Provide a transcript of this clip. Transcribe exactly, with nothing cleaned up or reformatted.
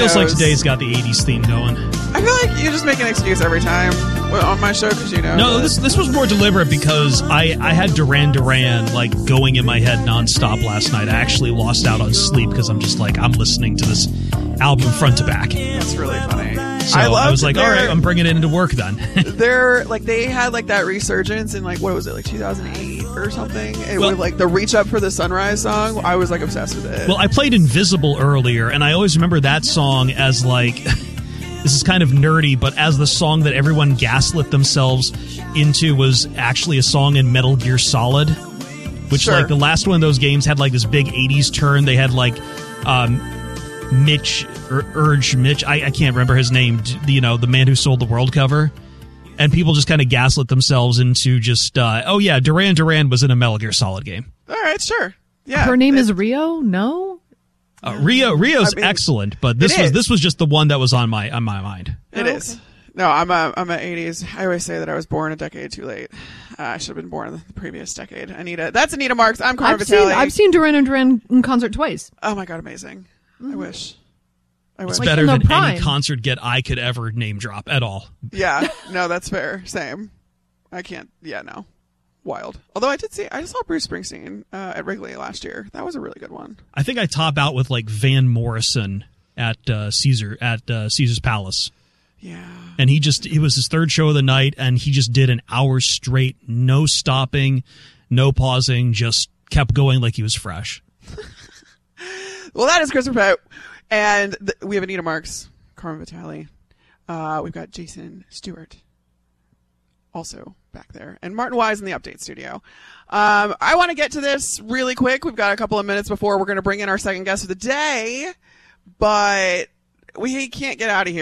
feels knows? like today's got the eighties theme going. I feel like you just make an excuse every time on my show because you know. No, that- this this was more deliberate because I, I had Duran Duran like going in my head nonstop last night. I actually lost out on sleep because I'm just like I'm listening to this album front to back. That's really funny. So I, I, was like, all their- right, I'm bringing it into work then. They're like they had like that resurgence in like what was it like two thousand eight or something? It Well- was like the Reach Up for the Sunrise song. I was like obsessed with it. Well, I played Invisible earlier, and I always remember that song as like. This is kind of nerdy, but as the song that everyone gaslit themselves into was actually a song in Metal Gear Solid, which Sure. like the last one of those games had like this big eighties turn. They had like um, Mitch, Ur- Urge Mitch, I, I can't remember his name, d- you know, the man who sold the world cover. And people just kind of gaslit themselves into just, uh, oh yeah, Duran Duran was in a Metal Gear Solid game. All right, sure. Yeah. Her name it- is Rio? No? Uh, Rio Rio's I mean, excellent, but this it was is. this was just the one that was on my on my mind. It Oh, is. No, I'm a I'm a eighties. I always say that I was born a decade too late. Uh, I should have been born in the previous decade. Anita, that's Anita Marks. I'm Carmen I've seen, Vitale. I've seen Duran and Duran in concert twice. Oh my god, amazing! I wish. I wish. It's Like better in the than prime. any concert get I could ever name drop at all. Yeah, no, that's fair. Same. I can't. Yeah, no. Wild. Although I did see, I saw Bruce Springsteen uh, at Wrigley last year. That was a really good one. I think I top out with like Van Morrison at uh, Caesar at uh, Caesar's Palace, Yeah. and he just it was his third show of the night, and he just did an hour straight, no stopping, no pausing, just kept going like he was fresh. Well, that is Christopher Pett, and th- we have Anita Marks, Carmen Vitale. Uh, we've got Jason Stewart, also back there, and Martin Wise in the Update Studio. Um, I want to get to this really quick. We've got a couple of minutes before we're going to bring in our second guest of the day, but we can't get out of here